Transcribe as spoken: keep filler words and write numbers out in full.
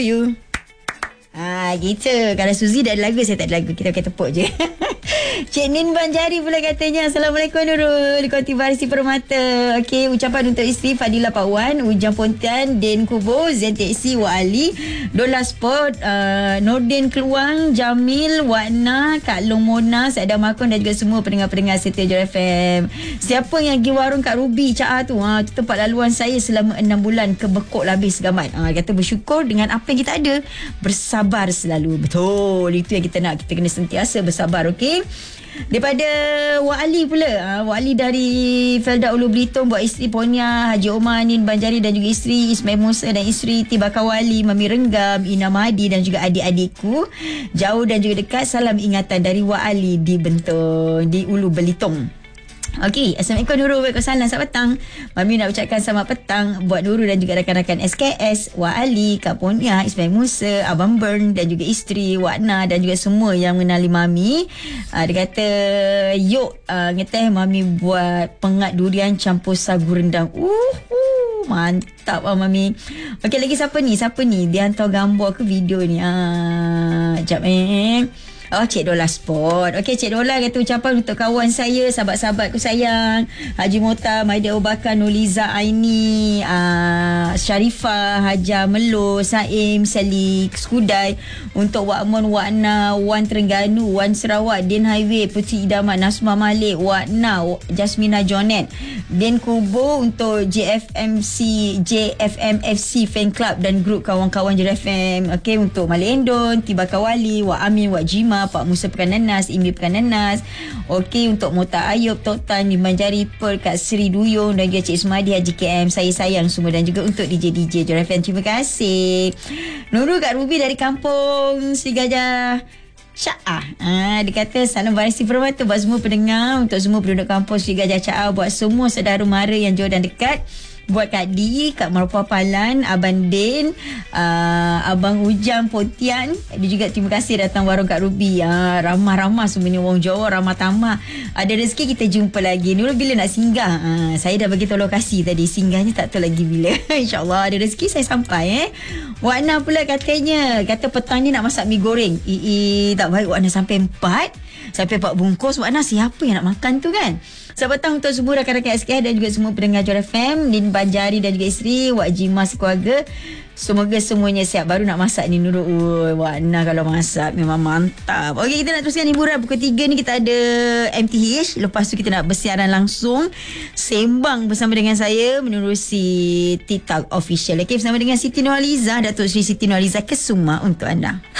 You. Ah, gitu. Kalau Suzy dah ada lagu, saya tak ada lagu. Kita pakai tepuk je. Cik Nin Banjari pula katanya, Assalamualaikum Nurul, Koti Varisi Permata. Okey, ucapan untuk isteri Fadila Pak Wan, Ujang Pontian, Den Kubo, Zen Teksi, Wa Ali, Dola Sport, uh, Nordin Keluang, Jamil, Wana, Kak Long Mona, Saidah Makon dan juga semua pendengar-pendengar setia J F M. Siapa yang pergi warung Kak Ruby Cak Ah tu, ha, tu tempat laluan saya selama enam bulan, kebekok habis gamat. Ha, kata bersyukur dengan apa yang kita ada, bersabar selalu. Betul, itu yang kita nak. Kita kena sentiasa bersabar. Okey, daripada Wak Ali pula, ha, Wak Ali dari Felda Ulu Belitung, buat isteri Ponia Haji Omar Nin Banjari dan juga isteri Ismail Musa dan isteri Tiba Kawali, Mami Renggam, Ina Mahdi dan juga adik-adikku jauh dan juga dekat. Salam ingatan dari Wak Ali di Bentong, di Ulu Belitung. Okey, Assalamualaikum Nurul, waalaikumsalam, selamat petang. Mami nak ucapkan selamat petang buat Nurul dan juga rakan-rakan S K S, Wak Ali, Kak Ponia, Ismail Musa, Abang Bern dan juga isteri Wak Na dan juga semua yang mengenali Mami. Uh, dia kata, yuk uh, ngeteh Mami buat pengat durian campur sagu rendang. Uh, uh mantap ah Mami. Okey, lagi siapa ni? Siapa ni? Dia hantar gambar ke video ni? Ah, jap eh. Oh, Cik Dola Sport. Okey, Cik Dola kata ucapan untuk kawan saya, sahabat-sahabatku sayang, Haji Mota, Maida Abu Bakar, Nuliza Aini, uh, Sharifah, Haja Melo, Saim, Salik, Skudai, untuk Wak Mon, Wak Na, Wan Terengganu, Wan Sarawak, Din Highway, Putri Idaman, Nasma Malik, Wak Na, Jasmina Jonet, Den Kubo, untuk J F M C, J F M F C Fan Club dan grup kawan-kawan J F M. Okey, untuk Malik Endon, Tiba Kawali, Wak Amin, Wak Jima, Pak Musa Pekan Nanas, Imi Pekan Nanas. Okey, untuk Mota Ayub, Tok Tan, Nin Banjari, Per, Kak Sri Duyung dan juga Cik Ismadi, Haji K M, saya sayang semua, dan juga untuk D J D J J F M. Terima kasih. Nurul Kak Ruby dari kampung Sri Gajah Syah. Ah, dia kata salam Varisi Permata buat semua pendengar, untuk semua penduduk kampung Sri Gajah Syah, buat semua saudara mara yang jauh dan dekat, buat Kak Di, Kak Marupah Palan, Abang Din, uh, Abang Ujang Pontian. Dia juga terima kasih datang warung Kak Ruby. Uh, ramah-ramah semuanya orang Jawa, ramah tamah. Ada rezeki kita jumpa lagi. Nurul bila nak singgah? Uh, saya dah bagi tahu lokasi tadi. Singgahnya tak tahu lagi bila. InsyaAllah ada rezeki saya sampai. Eh. Wak Na pula katanya, kata petang ni nak masak mi goreng. Ii, tak baik Wak Na sampai empat. Sampai empat bungkus. Wak Na siapa yang nak makan tu kan? Selamat petang untuk semua rakan-rakan S K dan juga semua pendengar J F M, Nin Banjari dan juga isteri, Wak Jima sekeluarga. Semoga semuanya siap. Baru nak masak ni Nurul. Ui, Wak Na kalau masak memang mantap. Okey, kita nak teruskan hiburan. Pukul tiga ni kita ada M T H. Lepas tu kita nak bersiaran langsung, sembang bersama dengan saya menerusi TikTok official. Okey, bersama dengan Siti Nurhaliza, Datuk Seri Siti Nurhaliza Kesuma untuk anda.